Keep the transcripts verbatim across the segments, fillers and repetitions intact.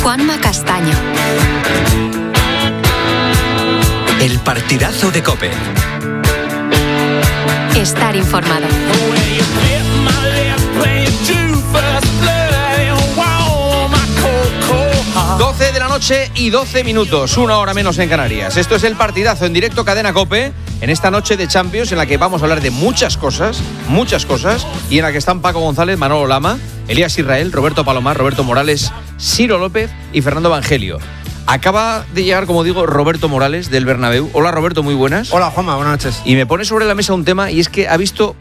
Juanma Castaño. El partidazo de COPE. Estar informado. doce de la noche y doce minutos, una hora menos en Canarias. Esto es el partidazo en directo Cadena COPE, en esta noche de Champions en la que vamos a hablar de muchas cosas, muchas cosas, y en la que están Paco González, Manolo Lama, Elías Israel, Roberto Palomar, Roberto Morales, Ciro López y Fernando Evangelio. Acaba de llegar, como digo, Roberto Morales del Bernabéu. Hola Roberto, muy buenas. Hola Juanma, buenas noches. Y me pone sobre la mesa un tema, y es que ha visto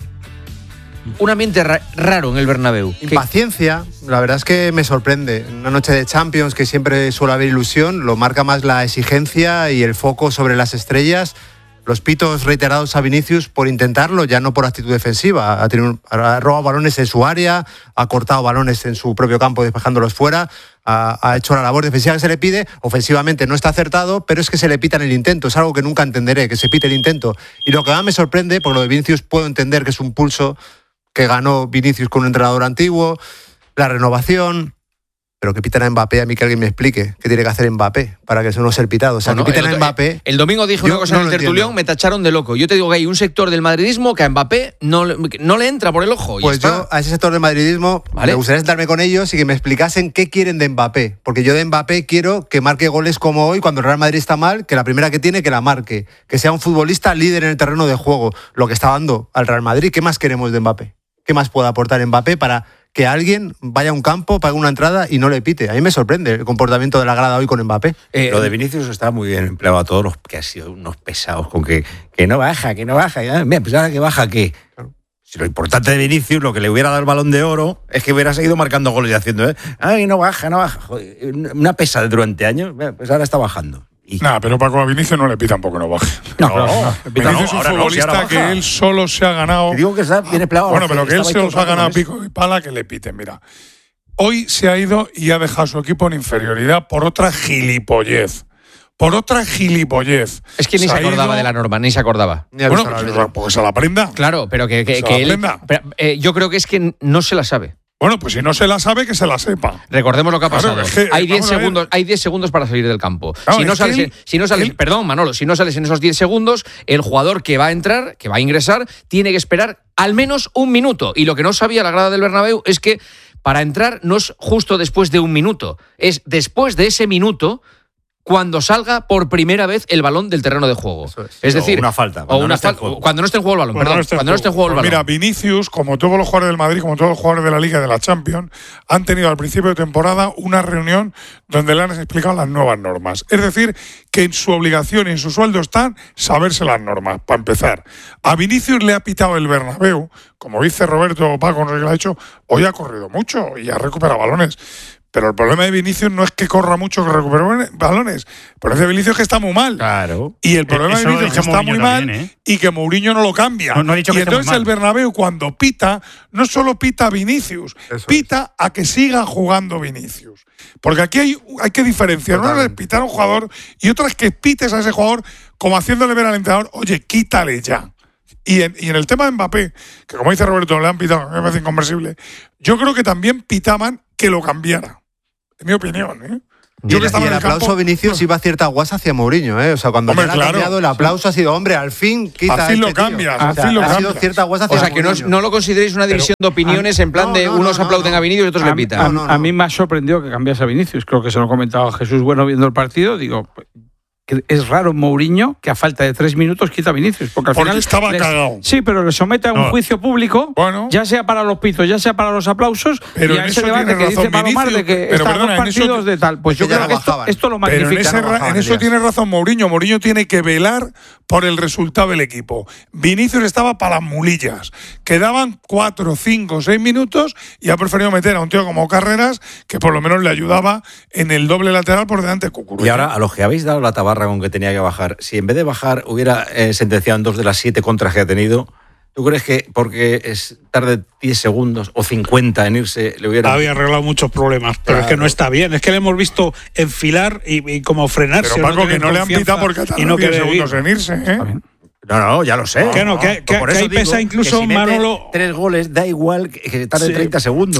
un ambiente ra- raro en el Bernabéu. Impaciencia, la verdad es que me sorprende. Una noche de Champions que siempre suele haber ilusión, lo marca más la exigencia y el foco sobre las estrellas. Los pitos reiterados a Vinicius por intentarlo, ya no por actitud defensiva. Ha, tenido, ha robado balones en su área, ha cortado balones en su propio campo despejándolos fuera, ha, ha hecho la labor defensiva que se le pide. Ofensivamente no está acertado, pero es que se le pita en el intento. Es algo que nunca entenderé, que se pite el intento. Y lo que más me sorprende, por lo de Vinicius puedo entender que es un pulso que ganó Vinicius con un entrenador antiguo, la renovación, pero que pitan a Mbappé, a mí que alguien me explique qué tiene que hacer Mbappé para que eso no sea pitado. O sea, Bueno, que piten el, a Mbappé. El domingo dije una cosa no en el lo tertulión, entiendo. me tacharon de loco. Yo te digo que hay un sector del madridismo que a Mbappé no, le- no le entra por el ojo. Y Pues está. yo a ese sector del madridismo ¿Vale? me gustaría sentarme con ellos y que me explicasen qué quieren de Mbappé. Porque yo de Mbappé quiero que marque goles como hoy, cuando el Real Madrid está mal, que la primera que tiene, que la marque. Que sea un futbolista líder en el terreno de juego, lo que está dando al Real Madrid. ¿Qué más queremos de Mbappé? ¿Qué más puede aportar Mbappé para que alguien vaya a un campo, pague una entrada y no le pite? A mí me sorprende el comportamiento de la grada hoy con Mbappé. Eh, Lo de Vinicius está muy bien empleado a todos los que han sido unos pesados con que, que no baja, que no baja. Ya, mira, pues ahora que baja, ¿qué? Si lo importante de Vinicius, lo que le hubiera dado el Balón de Oro, es que hubiera seguido marcando goles y haciendo, ¿eh? Ay, no baja, no baja. Joder, una pesa durante años, pues ahora está bajando. Y... Nada, pero Paco a Vinicius no le pitan porque no baje. No, no, no, no. pita, Vinicius no, es ahora un no, si ahora futbolista baja. que él solo se ha ganado. Te digo que está bien empleado. Bueno, pero que él estaba se ahí los todo ha ganado a el rato con pico y pala que le piten. Mira, hoy se ha ido y ha dejado a su equipo en inferioridad por otra gilipollez. Por otra gilipollez. es que ni se, ha acordaba ido- de la norma, ni se acordaba. Ni ha Bueno, visto la pues, vida. pues se la aprenda. Claro, pero que, que, Se que la él. aprenda. pero, eh, yo creo que es que no se la sabe. Bueno, pues si no se la sabe, que se la sepa. Recordemos lo que ha Claro, pasado. es que, hay diez vamos a ver. segundos, hay diez segundos para salir del campo. Claro, si no es que sales, él- si no sales, él- perdón, Manolo, si no sales en esos diez segundos, el jugador que va a entrar, que va a ingresar, tiene que esperar al menos un minuto. Y lo que no sabía la grada del Bernabéu es que para entrar no es justo después de un minuto, es después de ese minuto cuando salga por primera vez el balón del terreno de juego. Eso es. Es O decir, una falta, o cuando una no esté en fal- juego. cuando no esté en juego el balón, Bueno, perdón, no esté en cuando no esté en juego el Pues balón. mira, Vinicius, como todos los jugadores del Madrid, como todos los jugadores de la Liga y de la Champions, han tenido al principio de temporada una reunión donde le han explicado las nuevas normas. Es decir, que en su obligación y en su sueldo están saberse las normas, para empezar. A Vinicius le ha pitado el Bernabéu, como dice Roberto Paco, no sé qué le ha hecho, hoy ha corrido mucho y ha recuperado balones. Pero el problema de Vinicius no es que corra mucho, que recupere balones. El problema de Vinicius es que está muy mal. Claro. Y el problema Eso de lo Vinicius es que dice está Mourinho muy mal también, ¿eh? y que Mourinho no lo cambia. No, no ha dicho y que esté muy entonces el mal. Bernabéu cuando pita, no solo pita a Vinicius, Eso pita a que siga jugando Vinicius. Porque aquí hay, hay que diferenciar. Una es Totalmente. pitar a un jugador y otra es que pites a ese jugador como haciéndole ver al entrenador, oye, quítale ya. Y en, y en el tema de Mbappé, que como dice Roberto, le han pitado, me parece inconversible, yo creo que también pitaban que lo cambiara. En mi opinión, ¿eh? Y el, estaba y en el el aplauso campo- a Vinicius iba a cierta guasa hacia Mourinho, ¿eh? O sea, cuando Hombre, ya le ha claro. cambiado, el aplauso ha sido, hombre, al fin quita Al a fin este lo tío. cambias, O sea, al fin lo ha sido cambias. cierta guasa hacia O sea, que no, Mourinho. no lo consideréis una división de opiniones en plan no, de no, unos no, no, aplauden no. a Vinicius y otros A, le a- pitan. no, a no. mí me ha sorprendido que cambiase a Vinicius. Creo que se lo comentaba Jesús Bueno viendo el partido. Digo, que es raro Mourinho que a falta de tres minutos quita a Vinicius. Porque al Porque final estaba les- cagado. Sí, pero le somete a un No. juicio público, Bueno. ya sea para los pitos, ya sea para los aplausos, Pero y a en ese eso debate tiene que dice razón Palomar de Vinicius, que pero están perdona, dos en eso partidos ti- de tal. Pues es que yo ya creo la que esto, bajaban. esto lo Pero en, magnifica. ese ra- bajaban, en eso Elías. tiene razón Mourinho. Mourinho tiene que velar por el resultado del equipo. Vinicius estaba para las mulillas. Quedaban cuatro, cinco, seis minutos y ha preferido meter a un tío como Carreras, que por lo menos le ayudaba en el doble lateral por delante de Cucurulla. Y ahora, a los que habéis dado la tabarra con que tenía que bajar, si en vez de bajar hubiera eh, sentenciado en dos de las siete contras que ha tenido, ¿tú crees que porque es tarde diez segundos o cincuenta en irse le hubiera... Había arreglado muchos problemas, pero Claro. es que no está bien. Es que le hemos visto enfilar y, y como frenarse. Pero Paco, tener que no le han confianza pitado porque ha y tardado no diez querer segundos ir. en irse, ¿eh? No, no, ya lo sé. Que no, que- que- Por que eso ahí digo pesa incluso que si mete Manolo- tres goles, da igual que, que tarde Sí. treinta segundos.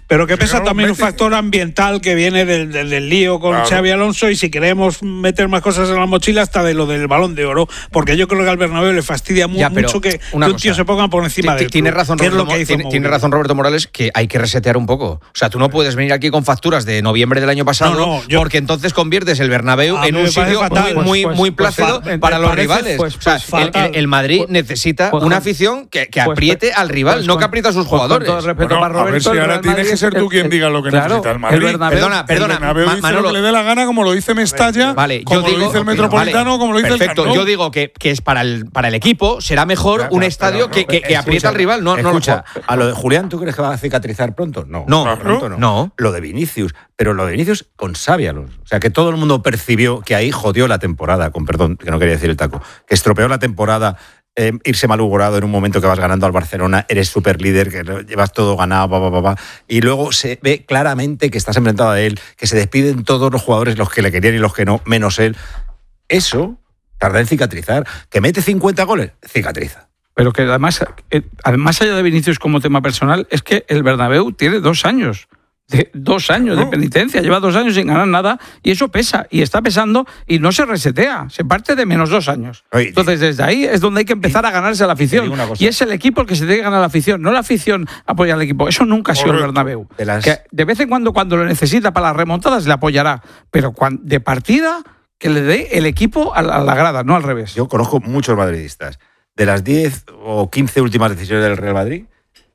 Pero que Si pesa no, también mete- un factor ambiental que viene del, del, del lío con Claro. Xabi Alonso, y si queremos meter más cosas en la mochila, hasta de lo del Balón de Oro, porque yo creo que al Bernabéu le fastidia mu- Ya, pero mucho que, una que un tío cosa. se ponga por encima Ti- del Tiene club, razón, que es Roberto, lo que Mo- hizo tiene, tiene Mourinho. razón Roberto Morales, que hay que resetear un poco. O sea, tú no puedes venir aquí con facturas de noviembre del año pasado, No, no, yo- porque entonces conviertes el Bernabéu A en mí un me parece sitio fatal. muy, muy, Pues- muy pues- plácido pues, para me los parece, rivales. pues- o sea, pues el- fatal. el, el Madrid Pues- necesita pues una con- afición que, que pues- apriete al rival, pues no con- que apriete a sus pues con jugadores. todo el respeto Bueno, para a ver Roberto, si el ahora Real tienes Madrid que ser es- tú quien el- diga lo que claro, necesita el Madrid. Bernabéu- Perdona, perdona, El Bernabéu Ma- dice Manolo- lo que le dé la gana, como lo dice Mestalla, Vale, como yo digo, lo dice el vale, Metropolitano, como lo dice perfecto, el Camp Nou. yo digo que, que es para el, para el equipo, será mejor Claro, un claro, estadio pero que, no, que, que aprieta al rival, no, no lo Escucha, juega. a lo de Julián, ¿tú crees que va a cicatrizar pronto? No. No, Claro. pronto no. no. Lo de Vinicius, pero lo de Vinicius con Xabi Alonso. O sea, que todo el mundo percibió que ahí jodió la temporada, con perdón, que no quería decir el taco, que estropeó la temporada. Eh, irse malhumorado en un momento que vas ganando al Barcelona, eres súper líder, que lo llevas todo ganado, pa, pa, pa, pa, y luego se ve claramente que estás enfrentado a él, que se despiden todos los jugadores, los que le querían y los que no, menos él. Eso tarda en cicatrizar. Que mete cincuenta goles, cicatriza. Pero que además, eh, más allá de Vinicius como tema personal, es que el Bernabéu tiene dos años. De, dos años de No. penitencia, lleva dos años sin ganar nada, y eso pesa, y está pesando, y no se resetea, se parte de menos dos años. Oye, Entonces, desde ahí es donde hay que empezar a ganarse a la te afición. digo una cosa. Y es el equipo el que se tiene que ganar a la afición, no la afición apoya al equipo. Eso nunca ha sido el Correcto. Bernabéu. De las- Que de vez en cuando, cuando lo necesita para las remontadas, le apoyará, pero cuan- de partida, que le dé el equipo a la, a la grada, no al revés. Yo conozco muchos madridistas. De las diez o quince últimas decisiones del Real Madrid,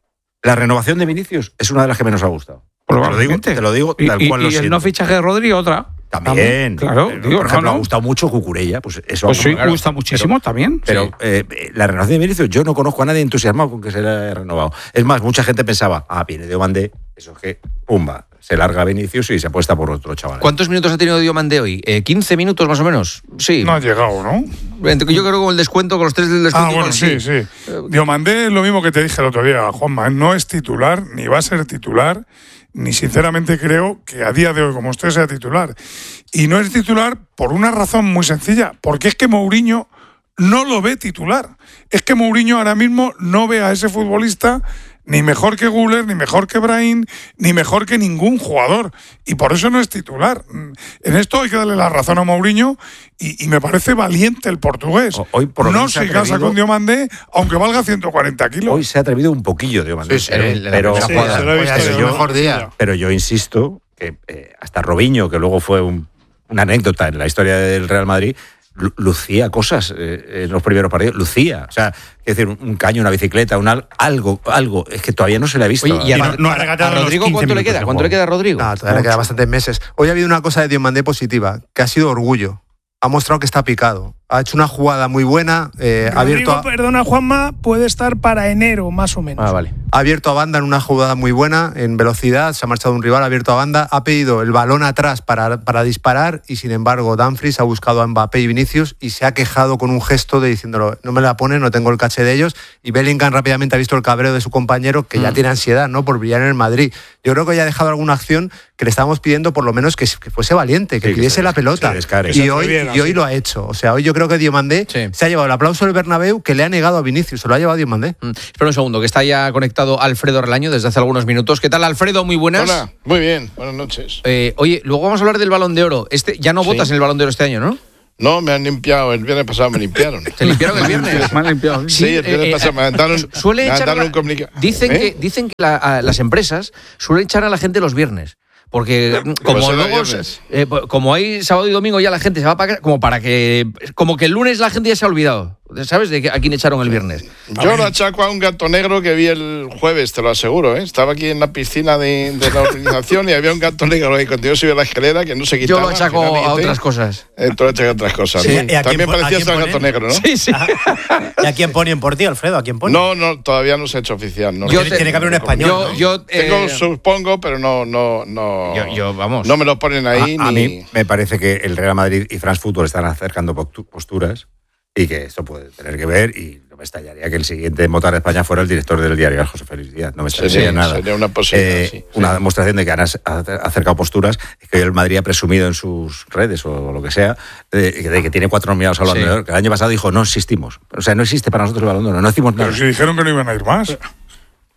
la renovación de Vinicius es una de las que menos ha gustado. Te lo digo, Probablemente. te lo digo Y- tal y, cual lo y el siento. no fichaje de Rodri, otra. También. Claro, Pero, digo, por ejemplo, no, no. ha gustado mucho Cucurella, pues eso. Pues sí, claro. gusta muchísimo también. Pero Sí. eh, la renovación de Vinicius, yo no conozco a nadie entusiasmado con que se le haya renovado. Es más, mucha gente pensaba, ah, viene de Diomandé, eso es que, pumba, se larga Vinicius y se apuesta por otro chaval. ¿Cuántos minutos ha tenido Diomandé hoy? Eh, ¿quince minutos más o menos? Sí. No ha llegado, ¿no? Entre- Yo creo que con el descuento, con los tres del descuento. Ah, bueno, igual sí, sí. Diomandé es lo mismo que te dije el otro día, Juanma. No es titular, ni va a ser titular, ni sinceramente creo que a día de hoy, como usted, sea titular. Y no es titular por una razón muy sencilla, porque es que Mourinho no lo ve titular. Es que Mourinho ahora mismo no ve a ese futbolista ni mejor que Güler, ni mejor que Brahim, ni mejor que ningún jugador. Y por eso no es titular. En esto hay que darle la razón a Mourinho y, y me parece valiente el portugués. O- hoy por lo no menos se ha casa atrevido- con Diomandé, aunque valga ciento cuarenta kilos. Hoy se ha atrevido un poquillo Diomandé. Sí, sí, el- la pero, primera Sí, jugada. se lo he visto Hoy ha sido yo. el mejor día. pero yo insisto que eh, hasta Robinho, que luego fue un- una anécdota en la historia del Real Madrid, lu- lucía cosas eh, en los primeros partidos, lucía, o sea, es decir, un, un caño, una bicicleta, un al- algo, algo, es que todavía no se le ha visto. Oye, ¿y a, Y no- Rod- no ha a- regatado a los Rodrigo quince cuánto le minutos queda? de ¿Cuánto le juego. queda a Rodrigo? No, todavía le queda bastantes meses. Hoy ha habido una cosa de Diomandé positiva, que ha sido orgullo. Ha mostrado que está picado. Ha hecho una jugada muy buena, eh, ha abierto Rodrigo, a, perdona, Juanma, puede estar para enero, más o menos. Ah, vale. ha abierto a banda en una jugada muy buena, en velocidad, se ha marchado un rival, ha abierto a banda, ha pedido el balón atrás para, para disparar y sin embargo Dumfries ha buscado a Mbappé y Vinicius y se ha quejado con un gesto de diciéndolo, no me la pone, no tengo el caché de ellos, y Bellingham rápidamente ha visto el cabreo de su compañero que ya Mm. tiene ansiedad, ¿no?, por brillar en el Madrid. Yo creo que ya ha dejado alguna acción que le estábamos pidiendo por lo menos que, que fuese valiente, que Sí, que pidiese se- la se pelota. descargue. Y Que se hoy, atreviera, y hoy sí. lo ha hecho. O sea, hoy yo creo que Diomandé Sí. se ha llevado el aplauso del Bernabéu que le ha negado a Vinicius, se lo ha llevado Diomandé. Mm, Espera un segundo, que está ya conectado Alfredo Relaño desde hace algunos minutos. ¿Qué tal, Alfredo? Muy buenas. Hola, muy bien, buenas noches. Eh, oye, luego vamos a hablar del Balón de Oro. Este, ya no Sí. votas en el Balón de Oro este año, ¿no? No, me han limpiado, el viernes pasado me limpiaron. ¿Te limpiaron el viernes? Me han limpiado. Sí, el viernes eh, pasado me mandaron, su- suele me echar mandaron a la- un comunicado. Dicen ¿Eh? que, dicen que la- a las empresas suelen echar a la gente los viernes. Porque mm, como será luego viernes. eh, como hay sábado y domingo ya la gente se va para como para que como que el lunes la gente ya se ha olvidado. ¿Sabes de que- a quién echaron el viernes? Yo lo achaco a un gato negro que vi el jueves, te lo aseguro. ¿eh? Estaba aquí en la piscina de, de la organización y había un gato negro ahí cuando yo subí a la escalera que no se Yo quitaba. lo al achaco final a dije, otras cosas. Eh, tú lo achacas a otras cosas. Sí. ¿no? ¿Y a quién También pon- a parecía quién ser ponen? gato negro, ¿no? Sí, sí. ¿Y a quién ponen por ti, Alfredo? ¿A quién ponen? No, no, todavía no se ha hecho oficial. No. Yo tiene, tiene que haber un español. Yo, ¿no? yo, Tengo, eh, supongo, pero no, no, no. Yo- yo, vamos. No me lo ponen ahí a, a ni. mí me parece que el Real Madrid y France Football están acercando postu- posturas y que esto puede tener que ver y no me extrañaría que el siguiente en votar a España fuera el director del diario, José Félix Díaz. No me extrañaría Sería- nada. sería una posibilidad, Eh, sí, una sí. demostración de que han as- acercado posturas es que hoy el Madrid ha presumido en sus redes o lo que sea de, de que tiene cuatro nominados al Balón Sí. de Oro, que el año pasado dijo no existimos. O sea, no existe para nosotros el Balón de Oro, no hicimos nada. Pero si dijeron que no iban a ir más.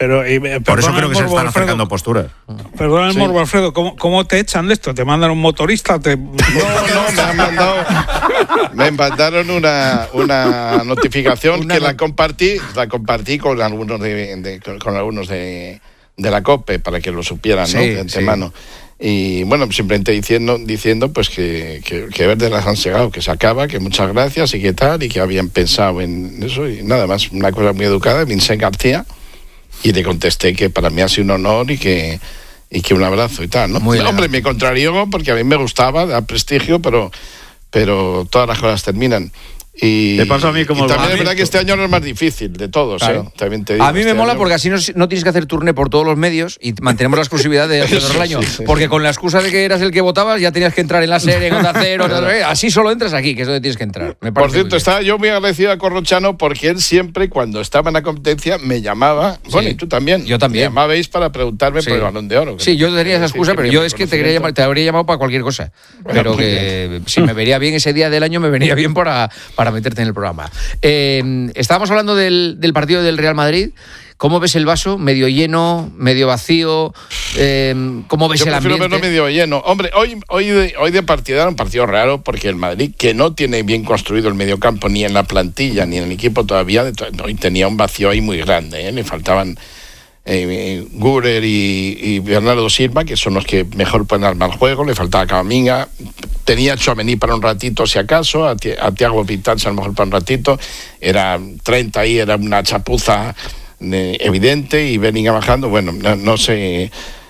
Pero, y, Por eso creo que se morbo, están Alfredo, acercando posturas. Perdona el Sí. morbo, Alfredo, ¿cómo, ¿cómo te echan de esto? ¿Te mandan un motorista? Te... No, no, me han mandado, me mandaron una, una notificación Una que no- la compartí, la compartí con algunos de, de- con, con algunos de, de la COPE para que lo supieran, ¿no? Sí, De antemano. Y bueno, simplemente diciendo, diciendo pues que, que, que verde las han llegado, que se acaba, que muchas gracias y que tal, y que habían pensado en eso y nada más, una cosa muy educada, Vincent García, y le contesté que para mí ha sido un honor y que y que un abrazo y tal, ¿no? Muy Hombre, elegante. me contrarió porque a mí me gustaba, da prestigio, pero pero todas las cosas terminan. Y, Te pasa a mí como y el también es Madrid. verdad que este año no es más difícil de todos, Claro. ¿eh? También te digo, A mí me este mola año- porque así no, no tienes que hacer turné por todos los medios y mantenemos la exclusividad de alrededor del año. Sí, sí, sí. Porque con la excusa de que eras el que votabas ya tenías que entrar en la serie, en Onda Cero, así solo entras aquí, que es donde tienes que entrar. Me Por parece cierto, muy bien. estaba yo muy agradecido a Corrochano porque él siempre, cuando estaba en la competencia, me llamaba. Bueno, y tú también. Yo también. Me llamabais para preguntarme Sí. por el Balón de Oro. Sí, yo tenía esa Sí, excusa, sí, pero bien, yo es que te, quería llamar, te habría llamado para cualquier cosa. Pero muy que si me vería bien ese día del año, me venía bien para, para meterte en el programa. Eh, estábamos hablando del, del partido del Real Madrid. ¿Cómo ves el vaso? ¿Medio lleno? ¿Medio vacío? Eh, ¿Cómo ves Yo el prefiero ambiente? verlo medio lleno. Hombre, hoy, hoy, de, hoy de partido era un partido raro porque el Madrid, que no tiene bien construido el mediocampo ni en la plantilla ni en el equipo todavía, de to- hoy tenía un vacío ahí muy grande. ¿eh? Le faltaban eh, Gurer y, y Bernardo Silva, que son los que mejor pueden armar el juego. Le faltaba Camavinga. Tenía Tchouaméni para un ratito, si acaso. A, Ti- a Thiago Pintas a lo mejor para un ratito. Era treinta ahí, era una chapuza eh, evidente y Bellingham bajando. Bueno, no, no sé.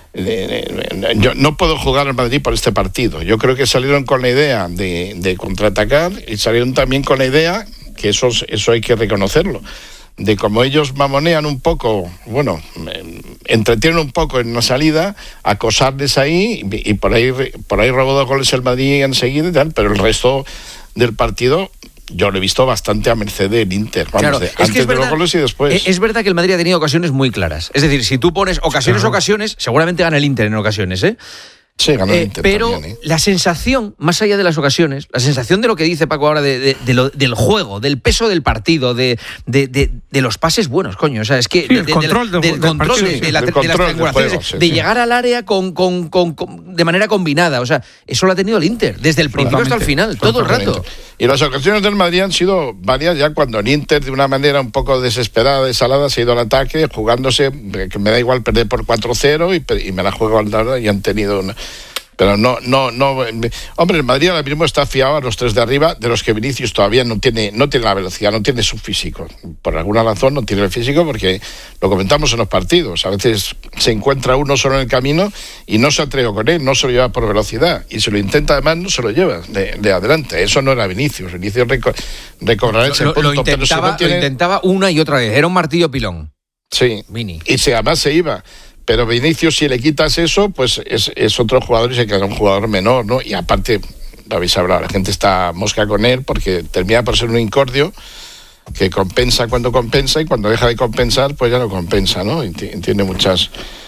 Eh, Yo no puedo jugar al Madrid por este partido. Yo creo que salieron con la idea de, de contraatacar y salieron también con la idea, que eso, eso hay que reconocerlo, de como ellos mamonean un poco, bueno, eh, entretienen un poco en la salida, acosarles ahí y, y por ahí por ahí robó dos goles el Madrid enseguida y tal, pero el resto del partido yo lo he visto bastante a merced del Inter, vamos, Claro, de- es que antes es de verdad, los goles y después. Es, es verdad que el Madrid ha tenido ocasiones muy claras. Es decir, si tú pones ocasiones, Claro. ocasiones, seguramente gana el Inter en ocasiones, ¿eh? Sí, ganó el Eh, Inter pero también, ¿eh? la sensación, más allá de las ocasiones, la sensación de lo que dice Paco ahora de, de- de lo- del juego, del peso del partido, de, de, de- de los pases buenos, coño. O sea, es que Sí, el de- de- control del- del del control, partido, de, sí. de la- Del de control las del triangulaciones, juego, sí, de sí. llegar al área con, con- con- con- de manera combinada. O sea, eso lo ha tenido el Inter, desde el principio hasta el final, todo el rato. Totalmente. Y las ocasiones del Madrid han sido varias ya cuando el Inter de una manera un poco desesperada, desalada, se ha ido al ataque, jugándose, que me da igual perder por cuatro cero y, pe- y me la juego al lado y han tenido una... Pero no, no, no. Hombre, el Madrid ahora mismo está fiado a los tres de arriba, de los que Vinicius todavía no tiene, no tiene la velocidad, no tiene su físico. Por alguna razón no tiene el físico porque lo comentamos en los partidos. A veces se encuentra uno solo en el camino y no se atreve con él, no se lo lleva por velocidad. Y si lo intenta además no se lo lleva de, de adelante. Eso no era Vinicius. Vinicius reco recobrará ese Lo, lo punto, pero si intentaba, no tiene... lo intentaba una y otra vez. Era un martillo pilón. Sí, Vini. y si además se iba. Pero Vinicius, si le quitas eso, pues es, es otro jugador y se queda un jugador menor, ¿no? Y aparte, lo habéis hablado, la gente está mosca con él porque termina por ser un incordio que compensa cuando compensa y cuando deja de compensar, pues ya no compensa, ¿no? Y t- tiene muchas...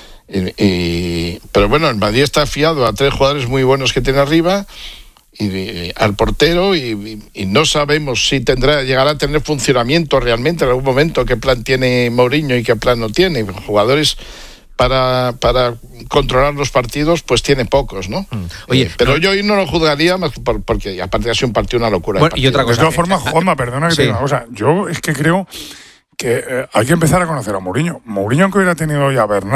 Y, y- pero bueno, el Madrid está fiado a tres jugadores muy buenos que tiene arriba y, y al portero y, y- y no sabemos si tendrá llegará a tener funcionamiento realmente en algún momento, qué plan tiene Mourinho y qué plan no tiene. Jugadores para, para controlar los partidos, pues tiene pocos, ¿no? Oye, Eh, pero no- yo hoy no lo juzgaría más por- porque aparte ha sido un partido una locura. Bueno, de y otra partido. De todas formas, Juanma, perdona que Sí. te diga una cosa. Yo es que creo que eh, hay que empezar a conocer a Mourinho. Mourinho, aunque hubiera tenido ya a Bernat